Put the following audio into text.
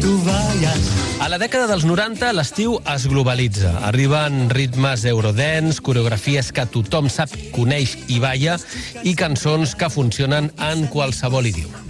tu vayas. A la dècada dels 90, l'estiu es globalitza. Arriben ritmes eurodance, coreografies que tothom sap, coneix i balla, i cançons que funcionen en qualsevol idioma.